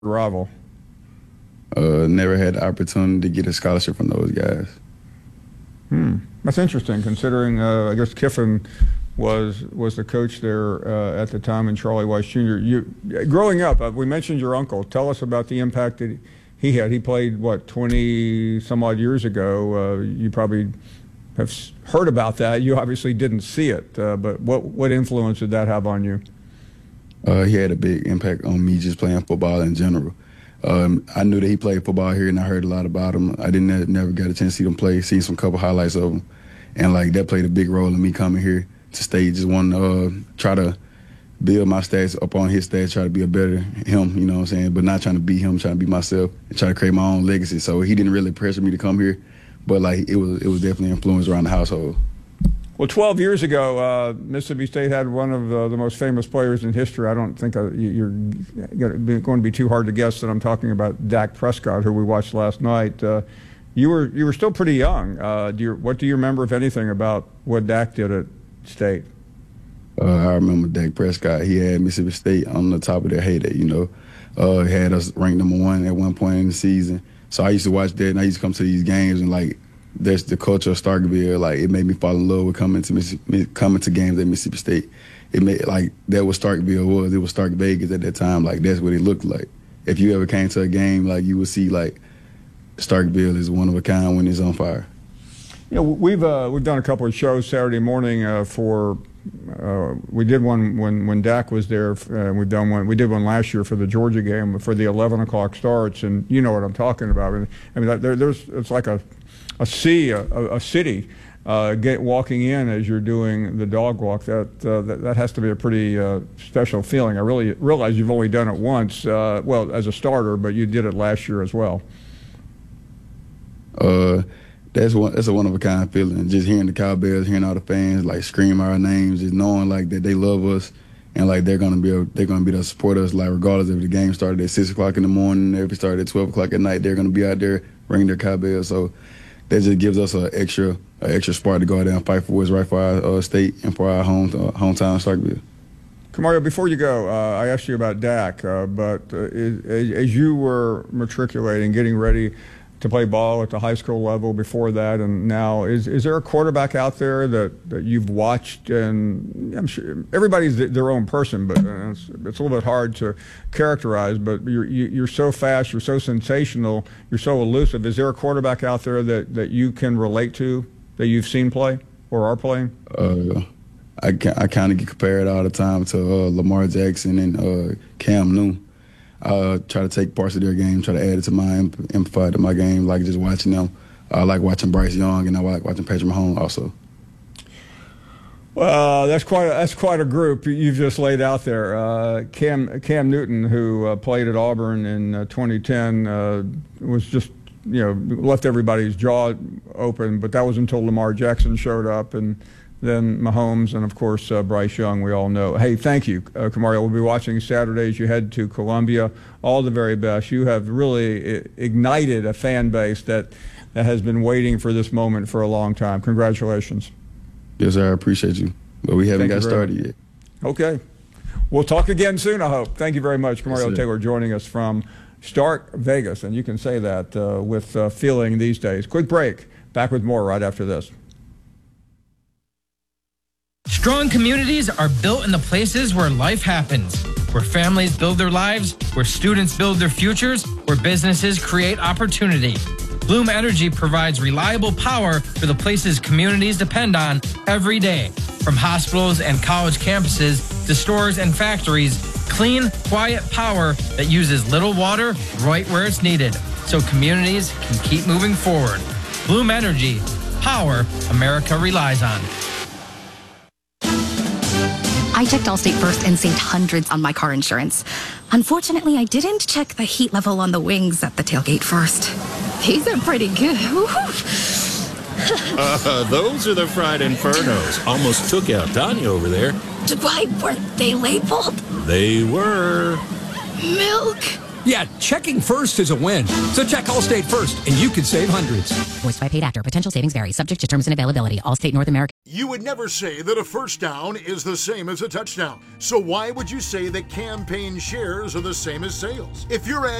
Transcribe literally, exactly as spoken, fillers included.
rival? Uh, never had the opportunity to get a scholarship from those guys. Hmm. That's interesting, considering uh, I guess Kiffin was was the coach there uh, at the time, and Charlie Weiss Junior You growing up, uh, we mentioned your uncle. Tell us about the impact that he had. He played what twenty some odd years ago. Uh, you probably have heard about that. You obviously didn't see it, uh, but what what influence did that have on you? Uh, he had a big impact on me just playing football in general. Um, I knew that he played football here, and I heard a lot about him. I didn't never got a chance to see him play, seen some couple highlights of him, and like that played a big role in me coming here to state. Just wanting to uh, try to build my stats up on his stats, try to be a better him, you know what I'm saying, but not trying to be him, trying to be myself, and try to create my own legacy. So he didn't really pressure me to come here, but like it was, it was definitely influence around the household. Well, twelve years ago, uh, Mississippi State had one of uh, the most famous players in history. I don't think uh, you're going to be too hard to guess that I'm talking about Dak Prescott, who we watched last night. Uh, you were you were still pretty young. Uh, do you, what do you remember, if anything, about what Dak did at State? Uh, I remember Dak Prescott. He had Mississippi State on the top of their heyday, you know. Uh, he had us ranked number one at one point in the season. So I used to watch that, and I used to come to these games and, like, that's the culture of Starkville. Like, it made me fall in love with coming to Mississippi, coming to games at Mississippi State. It made like that what Starkville was. It was Stark Vegas at that time. Like, that's what it looked like. If you ever came to a game, like, you would see like Starkville is one of a kind when it's on fire. You know, we've uh, we've done a couple of shows Saturday morning uh, for. Uh, we did one when when Dak was there. Uh, we've done one. We did one last year for the Georgia game for the eleven o'clock starts, and you know what I'm talking about. I mean, there, there's it's like a a sea, a, a city, uh, get walking in as you're doing the dog walk. That uh, that, that has to be a pretty uh, special feeling. I really realize you've only done it once, uh, well, as a starter, but you did it last year as well. Uh, that's one. That's a one of a kind feeling. Just hearing the Cowbells, hearing all the fans like scream our names, just knowing like that they love us, and like they're gonna be able, they're gonna be there to support us. Like regardless if the game started at six o'clock in the morning, if it started at twelve o'clock at night, they're gonna be out there ringing their Cowbells. So that just gives us an extra, an extra spark to go out there and fight for what's right for our uh, state and for our home, uh, hometown, Starkville. Kamario, before you go, uh, I asked you about Dak, uh, but uh, as, as you were matriculating, getting ready to play ball at the high school level before that and now, is is there a quarterback out there that, that you've watched? And I'm sure everybody's their own person, but it's, it's a little bit hard to characterize, but you're, you're so fast, you're so sensational, you're so elusive. Is there a quarterback out there that, that you can relate to, that you've seen play or are playing? Uh, I, I kind of get compared all the time to uh, Lamar Jackson and uh, Cam Newton. I uh, try to take parts of their game, try to add it to my amplify to my game, like just watching them. I like watching Bryce Young, and I like watching Patrick Mahomes also. Well, that's quite a, that's quite a group you've just laid out there. Uh, Cam Cam Newton, who uh, played at Auburn in uh, twenty ten, uh, was just you know left everybody's jaw open. But that was until Lamar Jackson showed up, and then Mahomes, and of course uh, Bryce Young. We all know. Hey, thank you, uh, Kamario. We'll be watching Saturday as you head to Columbia. All the very best. You have really ignited a fan base that, that has been waiting for this moment for a long time. Congratulations. Yes, sir. I appreciate you, but we haven't Thank got started yet. Okay, we'll talk again soon, I hope. Thank you very much, Kamario Yes, Taylor, joining us from Stark Vegas, and you can say that uh, with uh, feeling these days. Quick break. Back with more right after this. Strong communities are built in the places where life happens, where families build their lives, where students build their futures, where businesses create opportunity. Bloom Energy provides reliable power for the places communities depend on every day. From hospitals and college campuses to stores and factories, clean, quiet power that uses little water right where it's needed, so communities can keep moving forward. Bloom Energy, power America relies on. I checked Allstate first and saved hundreds on my car insurance. Unfortunately, I didn't check the heat level on the wings at the tailgate first. These are pretty good. uh, those are the fried Infernos. Almost took out Tanya over there. Why weren't they labeled? They were. Milk. Yeah, checking first is a win. So check Allstate first, and you could save hundreds. Voiced by paid actor. Potential savings vary. Subject to terms and availability. Allstate North America. You would never say that a first down is the same as a touchdown. So why would you say that campaign shares are the same as sales? If you're